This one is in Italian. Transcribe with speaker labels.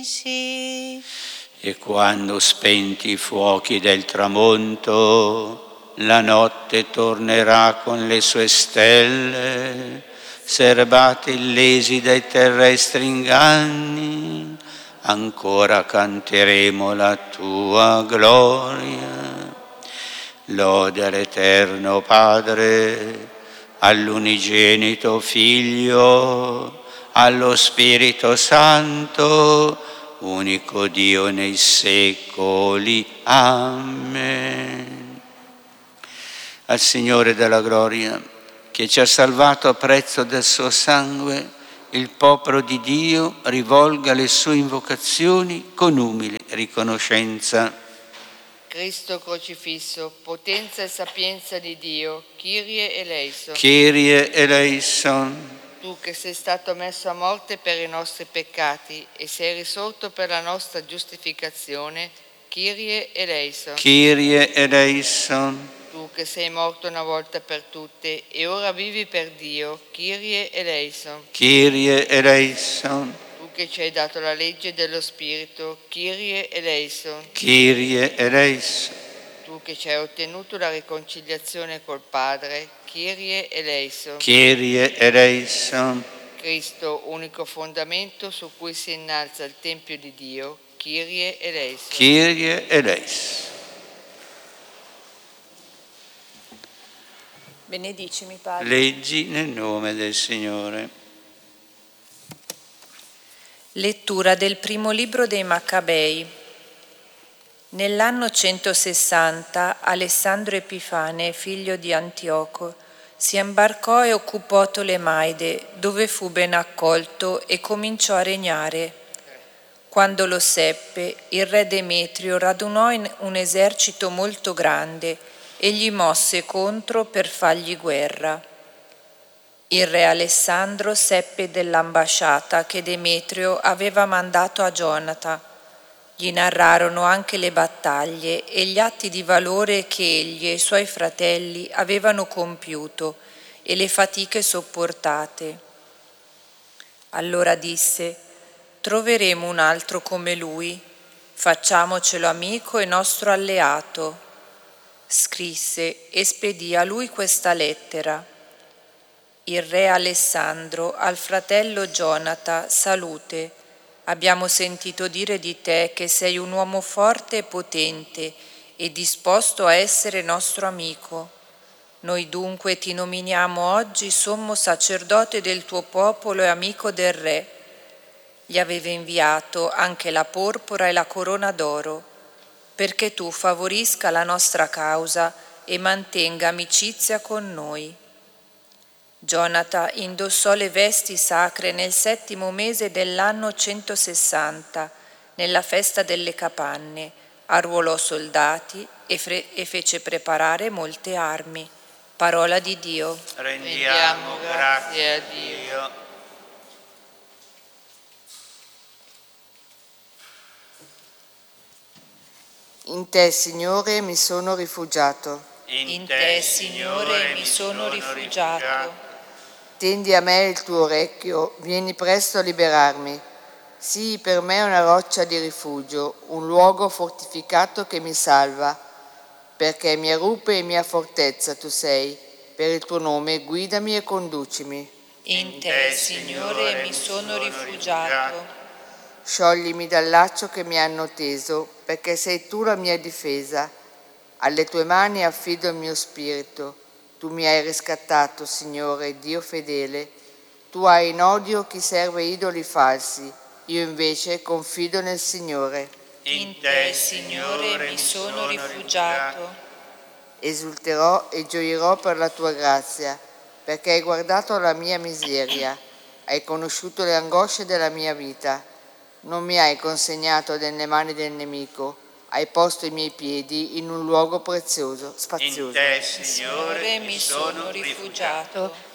Speaker 1: sì.
Speaker 2: E quando spenti i fuochi del tramonto, la notte tornerà con le sue stelle, serbate illesi dai terrestri inganni, ancora canteremo la tua gloria. Lode all'Eterno Padre, all'unigenito Figlio, allo Spirito Santo, unico Dio nei secoli. Amen. Al Signore della gloria, che ci ha salvato a prezzo del suo sangue, il popolo di Dio rivolga le sue invocazioni con umile riconoscenza.
Speaker 3: Cristo crocifisso, potenza e sapienza di Dio, Kyrie eleison.
Speaker 2: Kyrie eleison.
Speaker 3: Tu che sei stato messo a morte per i nostri peccati e sei risorto per la nostra giustificazione, Kyrie eleison.
Speaker 2: Kyrie eleison.
Speaker 3: Tu che sei morto una volta per tutte e ora vivi per Dio, Kyrie eleison.
Speaker 2: Kyrie eleison.
Speaker 3: Tu che ci hai dato la legge dello Spirito, Kyrie eleison.
Speaker 2: Kyrie eleison.
Speaker 3: Tu che ci hai ottenuto la riconciliazione col Padre, Kyrie eleison.
Speaker 2: Kyrie eleison.
Speaker 3: Cristo, unico fondamento su cui si innalza il Tempio di Dio, Kyrie eleison.
Speaker 2: Kyrie eleison.
Speaker 1: Benedicimi, Padre.
Speaker 2: Leggi nel nome del Signore.
Speaker 4: Lettura del primo libro dei Maccabei. Nell'anno 160 Alessandro Epifane, figlio di Antioco, si imbarcò e occupò Tolemaide, dove fu ben accolto e cominciò a regnare. Quando lo seppe, il re Demetrio radunò un esercito molto grande e gli mosse contro per fargli guerra. Il re Alessandro seppe dell'ambasciata che Demetrio aveva mandato a Gionata. Gli narrarono anche le battaglie e gli atti di valore che egli e i suoi fratelli avevano compiuto e le fatiche sopportate. Allora disse: troveremo un altro come lui, facciamocelo amico e nostro alleato. Scrisse e spedì a lui questa lettera. Il re Alessandro al fratello Gionata salute. Abbiamo sentito dire di te che sei un uomo forte e potente e disposto a essere nostro amico. Noi dunque ti nominiamo oggi sommo sacerdote del tuo popolo e amico del re. Gli aveva inviato anche la porpora e la corona d'oro, perché tu favorisca la nostra causa e mantenga amicizia con noi. Gionata indossò le vesti sacre nel 7° mese dell'anno 160, nella festa delle capanne, arruolò soldati e fece preparare molte armi. Parola di Dio.
Speaker 2: Rendiamo grazie a Dio.
Speaker 3: In te, Signore, mi sono rifugiato.
Speaker 4: In te, Signore, mi sono rifugiato.
Speaker 3: Tendi a me il tuo orecchio, vieni presto a liberarmi. Sii per me una roccia di rifugio, un luogo fortificato che mi salva, perché mia rupe e mia fortezza tu sei. Per il tuo nome guidami e conducimi.
Speaker 4: In te, Signore, mi sono rifugiato.
Speaker 3: Scioglimi dal laccio che mi hanno teso, perché sei tu la mia difesa. Alle tue mani affido il mio spirito. Tu mi hai riscattato, Signore, Dio fedele. Tu hai in odio chi serve idoli falsi, io invece confido nel Signore.
Speaker 4: In te, Signore, mi sono rifugiato.
Speaker 3: Esulterò e gioirò per la tua grazia, perché hai guardato la mia miseria, hai conosciuto le angosce della mia vita. Non mi hai consegnato nelle mani del nemico, hai posto i miei piedi in un luogo prezioso, spazioso.
Speaker 2: In te, Signore,
Speaker 4: mi sono rifugiato.